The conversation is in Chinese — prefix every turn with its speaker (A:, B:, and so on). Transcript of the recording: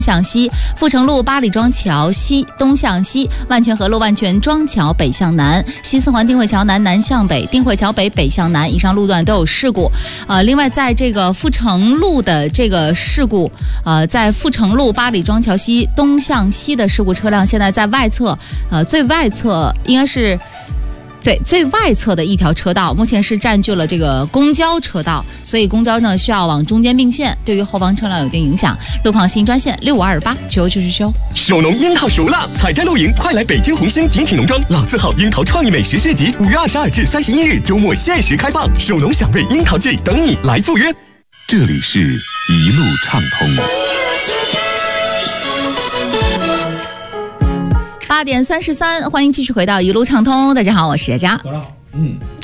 A: 向西，阜成路八里庄桥西东向西，万泉河路万泉庄桥北向南，西四环定慧桥南南向北，定慧桥北北向南，以上路段都有事故。另外在这个阜成路的这个事故，在阜成路八里庄桥西东向西的事故车辆，现在在外侧，最外侧应该是。对，最外侧的一条车道，目前是占据了这个公交车道，所以公交呢需要往中间并线，对于后方车辆有一定影响。路况新专线65289999。
B: 手农樱桃熟了，采摘露营，快来北京红星极品农庄老字号樱桃创意美食市集，5月22至31日周末限时开放，手农享味樱桃季，等你来赴约。
C: 这里是一路畅通。
A: 8点33，欢迎继续回到一路畅通。大家好，我是佳佳。
D: 走了。